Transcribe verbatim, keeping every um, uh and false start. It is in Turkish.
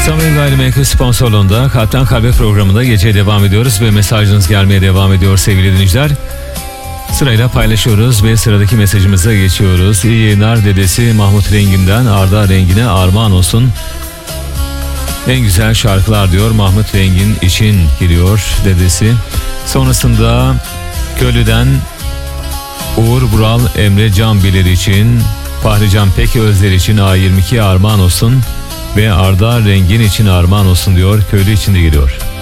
Samim Gayrimenkul sponsorluğunda Kalpten Kalbe programında geceye devam ediyoruz ve mesajınız gelmeye devam ediyor sevgili dinleyiciler. Sırayla paylaşıyoruz ve sıradaki mesajımıza geçiyoruz. İyi yayınlar, dedesi Mahmut Rengin'den Arda Rengin'e armağan olsun. En güzel şarkılar diyor, Mahmut Rengin için giriyor dedesi. Sonrasında Köylü'den Uğur Vural Emre Canbilir için, Fahri Can Pek Özler için A yirmi iki armağan olsun ve Arda Rengin için armağan olsun diyor. Köylü için de giriyor.